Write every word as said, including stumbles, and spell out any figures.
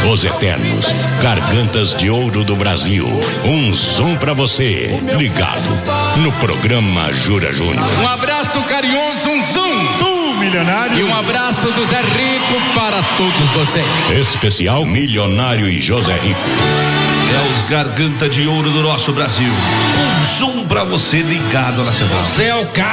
Os Eternos, Gargantas de Ouro do Brasil. Um som pra você, ligado no programa Jura Júnior. Um abraço carinhoso, um zoom do milionário. E um abraço do Zé Rico para todos vocês. Especial Milionário e José Rico. É os Garganta de Ouro do nosso Brasil. Um zoom pra você ligado na semana. Você é o cara.